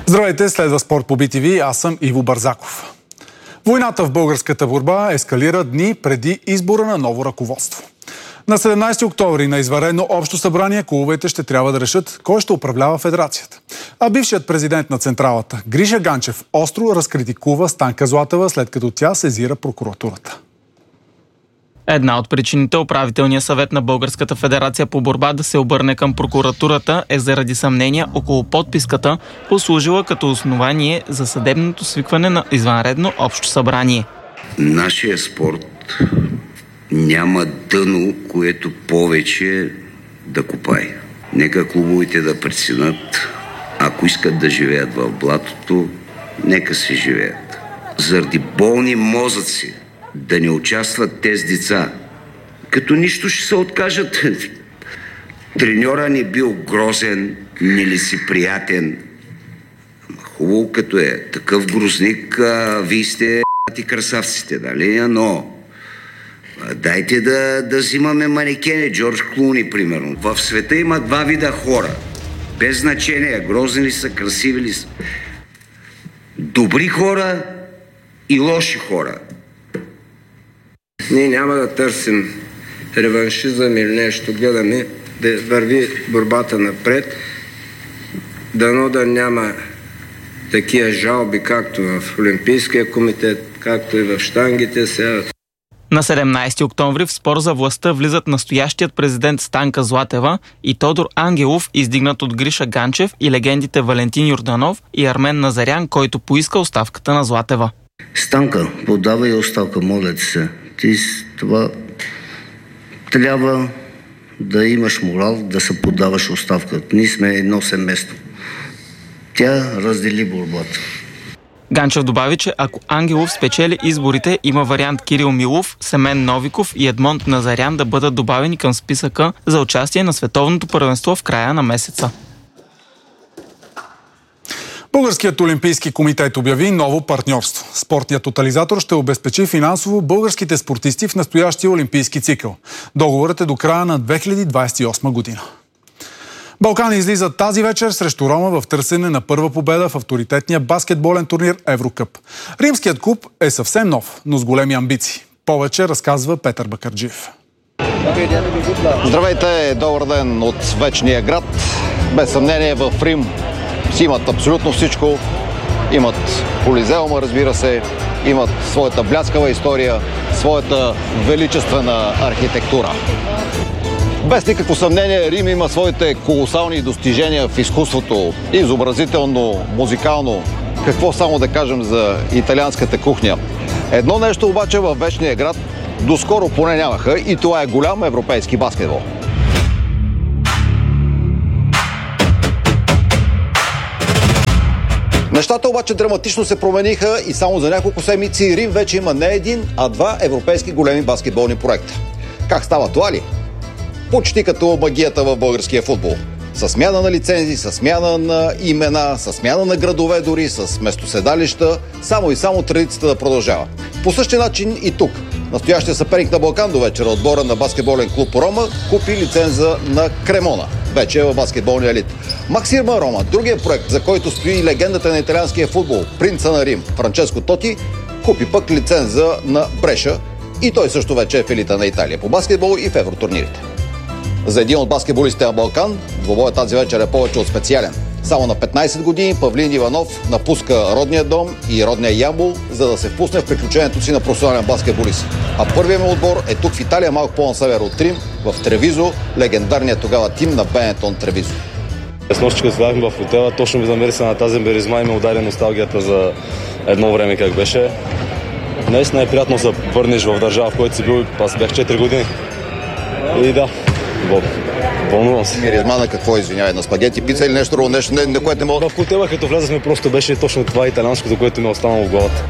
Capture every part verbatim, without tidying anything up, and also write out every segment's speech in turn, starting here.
Здравейте, следва Спорт по Би Ти Ви, аз съм Иво Бързаков. Войната в българската борба ескалира дни преди избора на ново ръководство. На седемнайсети октомври на извънредно общо събрание клубовете ще трябва да решат кой ще управлява федерацията. А бившият президент на централата Гриша Ганчев остро разкритикува Станка Златева, след като тя сезира прокуратурата. Една от причините управителния съвет на Българската федерация по борба да се обърне към прокуратурата е заради съмнения около подписката, послужила като основание за съдебното свикване на извънредно общо събрание. Нашия спорт няма дъно, което повече да копае. Нека клубовете да преценят, ако искат да живеят в блатото, нека си живеят. Заради болни мозъци да не участват тези деца. Като нищо ще се откажат. Треньора не бил грозен, нелицеприятен. Хубаво като е такъв грозник, а, вие сте ти красавците, нали? Но а, дайте да, да взимаме манекени, Джордж Клуни, примерно. В света има два вида хора. Без значение, грозни ли са, красиви ли са. Добри хора и лоши хора. Ние няма да търсим реваншизъм или нещо, гледаме да върви борбата напред, дано да няма такива жалби, както в Олимпийския комитет, както и в щангите сега. На седемнайсети октомври в спор за властта влизат настоящият президент Станка Златева и Тодор Ангелов, издигнат от Гриша Ганчев, и легендите Валентин Йорданов и Армен Назарян, който поиска оставката на Златева. Станка, подавай оставка, моля ти се. Ти това трябва да имаш морал да се подаваш оставка. Ние сме едно семейство. Тя раздели борбата. Ганчев добави, че ако Ангелов спечели изборите, има вариант Кирил Милов, Семен Новиков и Едмонд Назарян да бъдат добавени към списъка за участие на световното първенство в края на месеца. Българският олимпийски комитет обяви ново партньорство. Спортният тотализатор ще обезпечи финансово българските спортисти в настоящия олимпийски цикъл. Договорът е до края на две хиляди двайсет и осма година. Балкани излизат тази вечер срещу Рома в търсене на първа победа в авторитетния баскетболен турнир Еврокъп. Римският клуб е съвсем нов, но с големи амбиции. Повече разказва Петър Бакърджиев. Здравейте, добър ден от вечния град. Без съмнение в Рим си имат абсолютно всичко. Имат Колизеума, разбира се, имат своята бляскава история, своята величествена архитектура. Без никакво съмнение, Рим има своите колосални достижения в изкуството, изобразително, музикално. Какво само да кажем за италианската кухня. Едно нещо обаче във вечния град доскоро поне нямаха, и това е голям европейски баскетбол. Нещата обаче драматично се промениха и само за няколко седмици Рим вече има не един, а два европейски големи баскетболни проекта. Как става това ли? Почти като магията в българския футбол. Със смяна на лицензи, със смяна на имена, със смяна на градове дори, с местоседалища, само и само традицията да продължава. По същия начин и тук. Настоящия съперник на Балкан до вечера, отбора на баскетболен клуб Рома, купи лиценза на Кремона. Вече е в баскетболния елит. Максирма Рома, другия проект, за който стои легендата на италианския футбол, принца на Рим, Франческо Тоти, купи пък лиценза на Бреша, и той също вече е в елита на Италия по баскетбол и в евротурнирите. За един от баскетболистите на Балкан, двобоят тази вечер е повече от специален. Само на петнайсет години Павлин Иванов напуска родния дом и родния Ямбол, за да се впусне в приключението си на професионален баскетболист. А първият му отбор е тук в Италия, малко по-на север от Рим, в Тревизо, легендарният тогава тим на Бенетон Тревизо. С нощи, като седахме в хотела, точно ми замери се на тази беризма и ме удари носталгията за едно време как беше. Наистина е приятно да се върнеш в държава, в която си бил. Аз бях четири години. И да, вълнувам се. Миризма на какво, извинявай, на спагети, пица или нещо друго, нещо, на което не мога? В хотела, като влязахме, просто беше точно това италианското, което ми е останало в главата.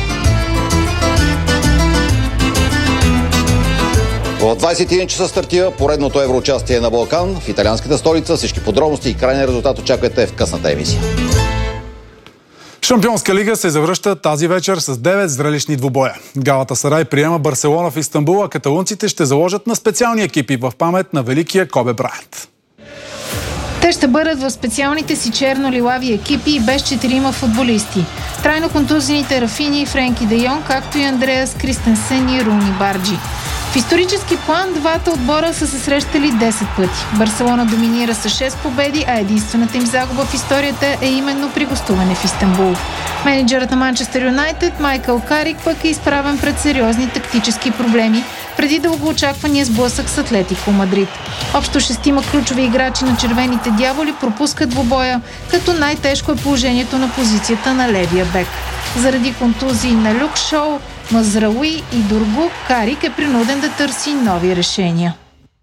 В двайсет и един часа стартира поредното евроучастие на Балкан в италианската столица. Всички подробности и крайния резултат очаквайте в късната емисия. Шампионска лига се завръща тази вечер с девет зрелищни двубоя. Галатасарай приема Барселона в Истанбул, а каталунците ще заложат на специални екипи в памет на великия Кобе Брайант. Те ще бъдат в специалните си черно-лилави екипи и без четирима футболисти. Трайно контузените Рафини и Френки де Йонг, както и Андреас Кристенсен и Руни Барджи. В исторически план двата отбора са се срещали десет пъти. Барселона доминира с шест победи, а единствената им загуба в историята е именно при гостуване в Истанбул. Менеджерът на Манчестър Юнайтед Майкъл Карик пък е изправен пред сериозни тактически проблеми преди дългоочаквания сблъсък с Атлетико Мадрид. Общо шестима ключови играчи на червените дяволи пропускат двубоя, като най-тежко е положението на позицията на левия бек. Заради контузии на Люк Шоу, Мазрауи и Дургу, Карик е принуден да търси нови решения.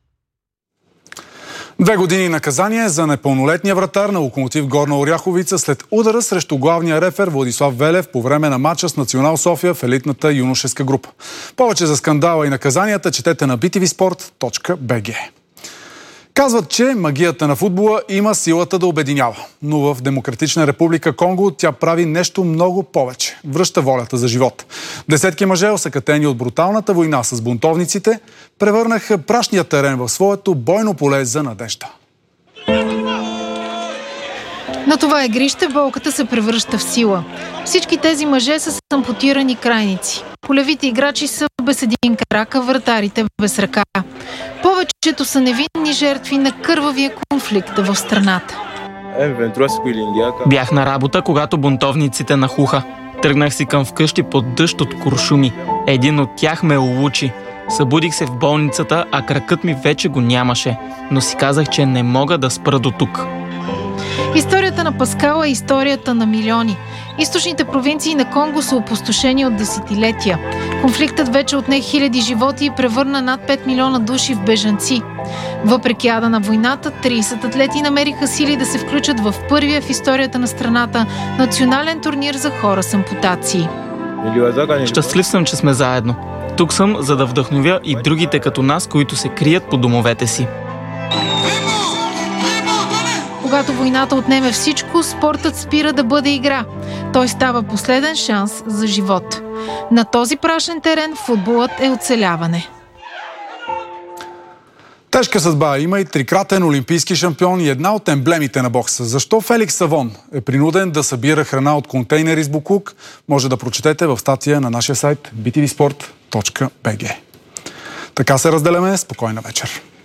Две години наказание за непълнолетния вратар на Локомотив Горна Оряховица след удара срещу главния рефер Владислав Велев по време на матча с Национал София в елитната юношеска група. Повече за скандала и наказанията четете на би ти ви спорт точка би джи. Казват, че магията на футбола има силата да обединява. Но в Демократична република Конго тя прави нещо много повече. Връща волята за живот. Десетки мъже, осакатени от бруталната война с бунтовниците, превърнаха прашния терен в своето бойно поле за надежда. На това игрище болката се превръща в сила. Всички тези мъже са с ампутирани крайници. Полевите играчи са без един крак, а вратарите без ръка. Повечето са невинни жертви на кървавия конфликт в страната. Бях на работа, когато бунтовниците нахуха. Тръгнах си към вкъщи под дъжд от куршуми. Един от тях ме улучи. Събудих се в болницата, а кракът ми вече го нямаше. Но си казах, че не мога да спра до тук. Историята на Паскал е историята на милиони. Източните провинции на Конго са опустошени от десетилетия. Конфликтът вече отне хиляди животи и превърна над пет милиона души в бежанци. Въпреки ада на войната, трийсет атлети намериха сили да се включат в първия в историята на страната национален турнир за хора с ампутации. Щастлив съм, че сме заедно. Тук съм, за да вдъхновя и другите като нас, които се крият по домовете си. Когато войната отнеме всичко, спортът спира да бъде игра. Той става последен шанс за живот. На този прашен терен футболът е оцеляване. Тежка съдба има и трикратен олимпийски шампион и една от емблемите на бокса. Защо Феликс Савон е принуден да събира храна от контейнери с боклук, може да прочетете в статия на нашия сайт би ти ви спорт точка би джи. Така се разделяме. Спокойна вечер.